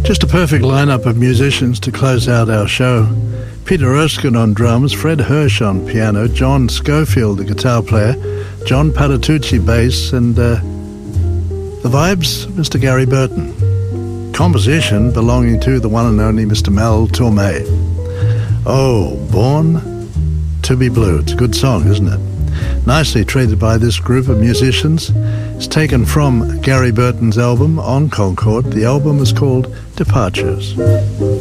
Just a perfect lineup of musicians to close out our show. Peter Erskine on drums, Fred Hirsch on piano, John Schofield, the guitar player, John Patitucci bass, and the vibes, Mr. Gary Burton. Composition belonging to the one and only Mr. Mel Torme. Oh, Born to be Blue. It's a good song, isn't it? Nicely treated by this group of musicians. It's taken from Gary Burton's album On Concord. The album is called Departures.